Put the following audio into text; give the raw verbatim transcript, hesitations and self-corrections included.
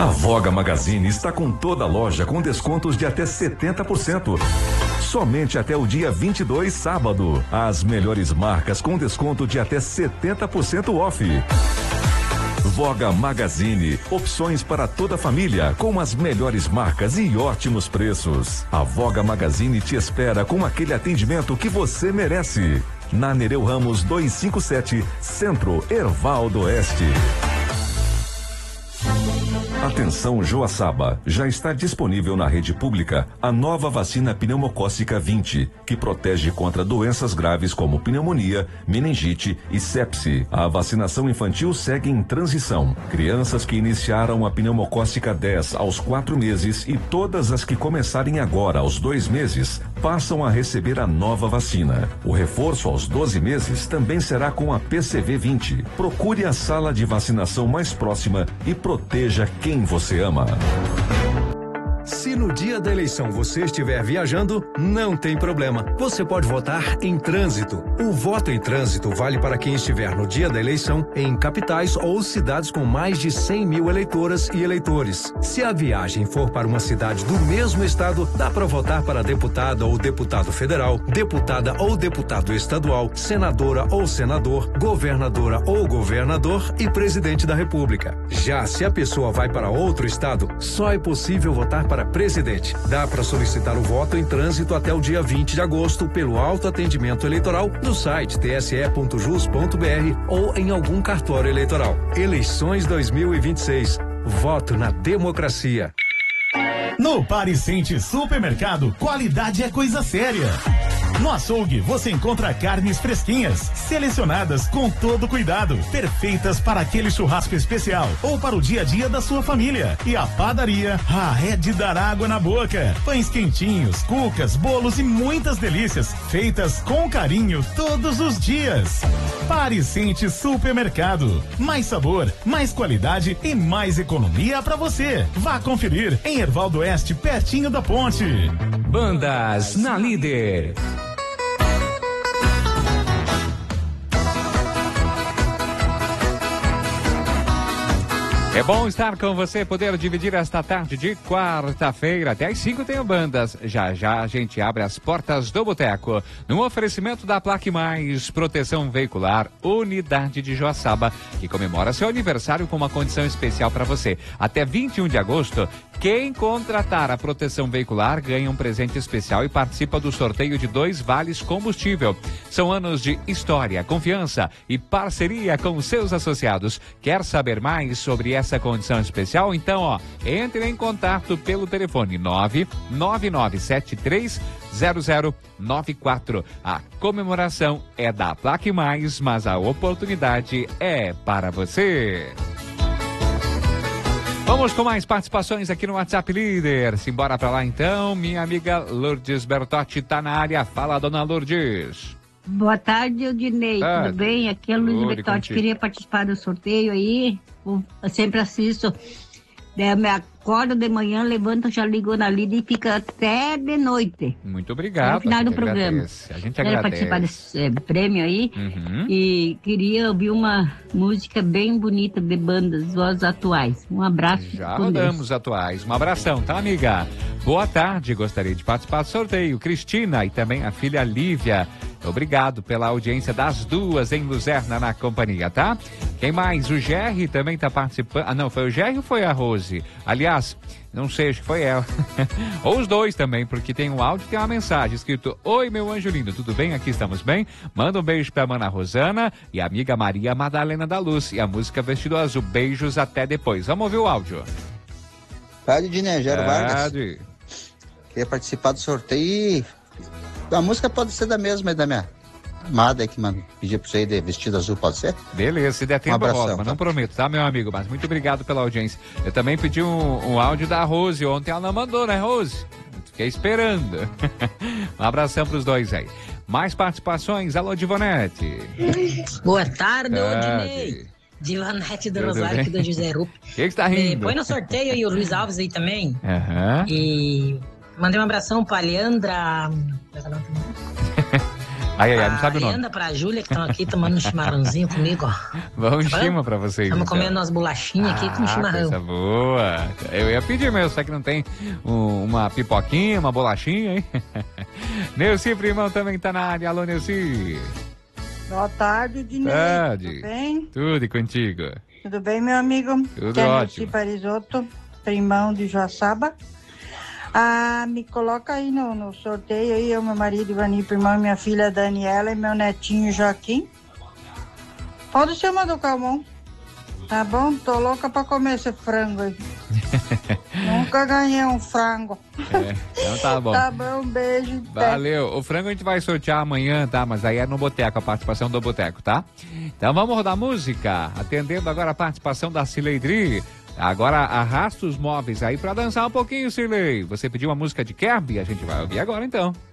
A Voga Magazine está com toda a loja com descontos de até setenta por cento. Somente até o dia vinte e dois, sábado. As melhores marcas com desconto de até setenta por cento off. Voga Magazine, opções para toda a família, com as melhores marcas e ótimos preços. A Voga Magazine te espera com aquele atendimento que você merece. Na Nereu Ramos duzentos e cinquenta e sete, Centro, Herval do Oeste. Atenção Joaçaba, já está disponível na rede pública a nova vacina pneumocócica vinte, que protege contra doenças graves como pneumonia, meningite e sepse. A vacinação infantil segue em transição. Crianças que iniciaram a pneumocócica dez aos quatro meses e todas as que começarem agora aos dois meses passam a receber a nova vacina. O reforço aos doze meses também será com a P C V vinte. Procure a sala de vacinação mais próxima e proteja quem você ama. Se no dia da eleição você estiver viajando, não tem problema. Você pode votar em trânsito. O voto em trânsito vale para quem estiver no dia da eleição em capitais ou cidades com mais de cem mil eleitoras e eleitores. Se a viagem for para uma cidade do mesmo estado, dá para votar para deputada ou deputado federal, deputada ou deputado estadual, senadora ou senador, governadora ou governador e presidente da República. Já se a pessoa vai para outro estado, só é possível votar para presidente. Dá para solicitar o voto em trânsito até o dia vinte de agosto pelo autoatendimento eleitoral no site t s e ponto jus ponto b r ou em algum cartório eleitoral. Eleições dois mil e vinte e seis. Voto na democracia. No Pariscente Supermercado, qualidade é coisa séria. No açougue você encontra carnes fresquinhas, selecionadas com todo cuidado, perfeitas para aquele churrasco especial ou para o dia a dia da sua família. E a padaria, ah, é de dar água na boca. Pães quentinhos, cucas, bolos e muitas delícias, feitas com carinho todos os dias. Pariscente Supermercado, mais sabor, mais qualidade e mais economia para você. Vá conferir em Herval do Oeste, pertinho da ponte. Bandas na Líder. É bom estar com você, poder dividir esta tarde de quarta-feira. Até às cinco tem o Bandas. Já já a gente abre as portas do boteco. No oferecimento da Plaque Mais, proteção veicular, unidade de Joaçaba, que comemora seu aniversário com uma condição especial para você. Até vinte e um de agosto, quem contratar a proteção veicular ganha um presente especial e participa do sorteio de dois vales combustível. São anos de história, confiança e parceria com seus associados. Quer saber mais sobre essa condição especial? Então, ó, entre em contato pelo telefone nove nove nove sete três zero zero nove quatro. A comemoração é da Plaque Mais, mas a oportunidade é para você. Vamos com mais participações aqui no WhatsApp Líder. Simbora pra lá então. Minha amiga Lourdes Bertotti tá na área. Fala, dona Lourdes. Boa tarde, Odinei. Tarde. Tudo bem? Aqui é a Lourdes Bertotti. Queria participar do sorteio aí. Eu sempre assisto. Eu me acordo de manhã, levanto, já ligo na lida e fica até de noite. Muito obrigado. É o final do programa. Agradece. A gente Quero agradece. participar desse é, prêmio aí. Uhum. E queria ouvir uma música bem bonita de bandas, vozes atuais. Um abraço. Já com rodamos Deus. atuais. Um abração, tá, amiga? Boa tarde, gostaria de participar do sorteio. Cristina e também a filha Lívia. Obrigado pela audiência das duas em Luzerna na companhia, tá? Quem mais? O Gerry também tá participando. Ah, não, foi o Gerry ou foi a Rose? Aliás, não sei, acho que foi ela. Ou os dois também, porque tem um áudio e tem uma mensagem escrito: Oi, meu anjo lindo, tudo bem? Aqui estamos bem. Manda um beijo pra mana Rosana e a amiga Maria Madalena da Luz. E a música Vestido Azul. Beijos, até depois. Vamos ouvir o áudio. Rádio de Negero Vargas. Queria participar do sorteio. A música pode ser da mesma aí da minha amada aí que mano, pedir pra você ir de Vestido Azul, pode ser? Beleza, se der tempo, um abração, eu volto, mas tá? não prometo, tá, meu amigo? Mas muito obrigado pela audiência. Eu também pedi um, um áudio da Rose, ontem ela não mandou, né, Rose? Fiquei esperando. Um abração pros dois aí. Mais participações, alô, Divonete. Boa tarde, Odinei. Divonete do Rosário aqui do José Rupp. O que que tá rindo? Põe no sorteio aí o Luiz Alves aí também. Aham. E mandei um abração pra Leandra... Ai, ai, ai, não sabe o nome. Ainda pra Júlia, que estão aqui tomando um chimarrãozinho comigo, ó. Vamos tá chima pra vocês. Estamos então. comendo umas bolachinhas aqui com chimarrão. Coisa boa. Eu ia pedir mesmo, só que não tem um, uma pipoquinha, uma bolachinha, hein? Neuci Primão também tá na área. Alô, Neuci. Boa tarde, Dinei. Tarde. Tudo bem? Tudo e contigo? Tudo bem, meu amigo? Tudo que é ótimo. Neuci Parisotto, Primão de Joaçaba. Ah, me coloca aí no, no sorteio aí, eu, meu marido Ivani Primão, minha filha Daniela e meu netinho Joaquim. Pode ser uma do Calmon. Tá bom? Tô louca pra comer esse frango aí. Nunca ganhei um frango. É, então tá bom. Tá bom, beijo. Valeu. O frango a gente vai sortear amanhã, tá? Mas aí é no Boteco, a participação do Boteco, tá? Então vamos rodar música. Atendendo agora a participação da Cileidri. Agora arrasta os móveis aí pra dançar um pouquinho, Cirlei. Você pediu uma música de Kirby? A gente vai ouvir agora então.